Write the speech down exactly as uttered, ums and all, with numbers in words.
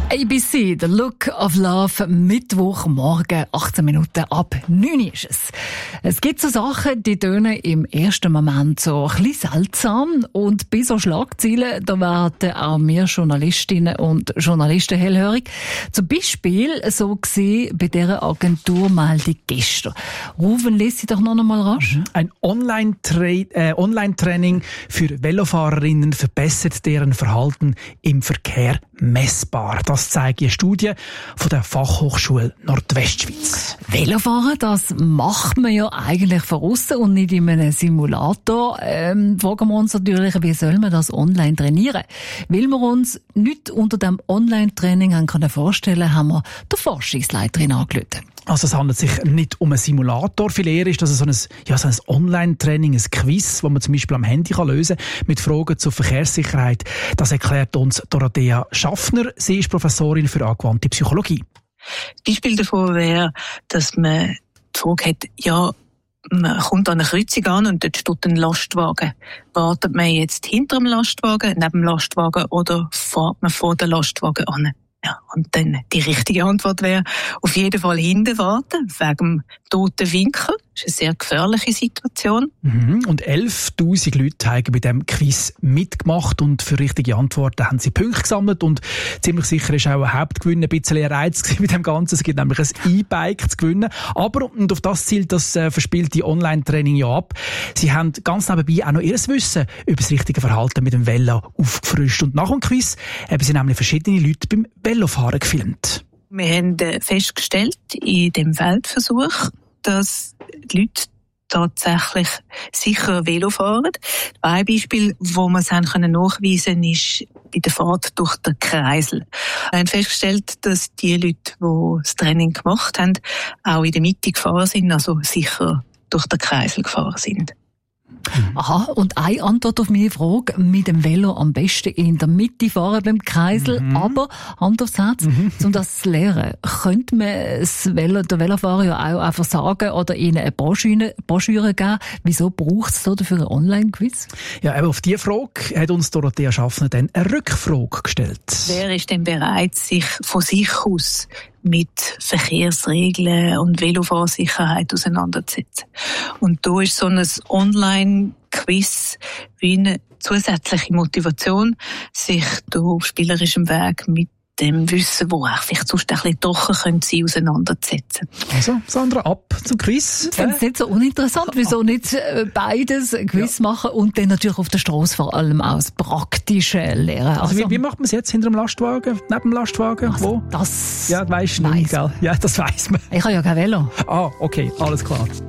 A B C, The Look of Love, Mittwochmorgen, achtzehn Minuten ab neun ist es. Es gibt so Sachen, die tönen im ersten Moment so ein bisschen seltsam und bei so Schlagzeilen, da werden auch wir Journalistinnen und Journalisten hellhörig. Zum Beispiel so gesehen bei dieser Agenturmeldung gestern. Rufen, lies sie doch noch einmal rasch. Ein Online-Tra- äh, Online-Training für Velofahrerinnen verbessert deren Verhalten im Verkehr messbar. Das zeigt eine Studie von der Fachhochschule Nordwestschweiz. Velofahren, das macht man ja eigentlich von aussen und nicht in einem Simulator. Ähm, fragen wir uns natürlich, wie soll man das online trainieren? Weil wir uns nicht unter dem Online-Training haben können vorstellen, haben wir der Forschungsleiterin angerufen. Also es handelt sich nicht um einen Simulator. Viel eher ist das so ein, ja, so ein Online-Training, ein Quiz, das man zum Beispiel am Handy kann lösen kann, mit Fragen zur Verkehrssicherheit. Das erklärt uns Dorothea Schaffner. Sie ist Professorin für angewandte Psychologie. Beispiel davon wäre, dass man die Frage hat, ja, man kommt an eine Kreuzung an und dort steht ein Lastwagen. Wartet man jetzt hinter dem Lastwagen, neben dem Lastwagen oder fährt man vor dem Lastwagen an? Ja, und dann die richtige Antwort wäre, auf jeden Fall hinten warten, wegen dem toten Winkel. Das ist eine sehr gefährliche Situation. Mhm. Und elftausend Leute haben bei diesem Quiz mitgemacht und für richtige Antworten haben sie Punkte gesammelt und ziemlich sicher ist auch ein Hauptgewinn ein bisschen ein Reiz mit dem Ganzen. Es gibt nämlich ein E-Bike zu gewinnen. Aber, und auf das zielt das äh, verspielte Online-Training ja ab, sie haben ganz nebenbei auch noch ihr Wissen über das richtige Verhalten mit dem Velo aufgefrischt. Und nach dem Quiz haben sie nämlich verschiedene Leute beim Velofahren gefilmt. Wir haben festgestellt in dem Feldversuch, dass die Leute tatsächlich sicher Velo fahren. Ein Beispiel, wo wir es haben können nachweisen, ist bei der Fahrt durch den Kreisel. Wir haben festgestellt, dass die Leute, die das Training gemacht haben, auch in der Mitte gefahren sind, also sicher durch den Kreisel gefahren sind. Aha, und eine Antwort auf meine Frage, mit dem Velo am besten in der Mitte fahren beim Kreisel, mhm. aber Hand aufs Herz, mhm. um das zu lernen, könnte man das Velo, der Velofahrer ja auch einfach sagen oder ihnen eine Broschüre, Broschüre geben, wieso braucht es dafür einen Online-Quiz? Ja, aber auf diese Frage hat uns Dorothea Schaffner dann eine Rückfrage gestellt. Wer ist denn bereit, sich von sich aus mit Verkehrsregeln und Velofahrsicherheit auseinanderzusetzen? Und da ist so ein Online-Quiz wie eine zusätzliche Motivation, sich da auf spielerischem Weg mit dem Wissen, wo auch vielleicht sonst ein bisschen trocken sein könnte, auseinanderzusetzen. Also, Sandra, ab zum Quiz. Ich finde es nicht so uninteressant. Wieso nicht beides, ein Quiz ja. machen und dann natürlich auf der Straße vor allem auch das Praktische lernen. Also, also wie, wie macht man es jetzt hinter dem Lastwagen, neben dem Lastwagen? Also, wo? Das ja, weisst du nicht, gell? Ja, das weiss man. Ich habe ja kein Velo. Ah, okay, alles klar.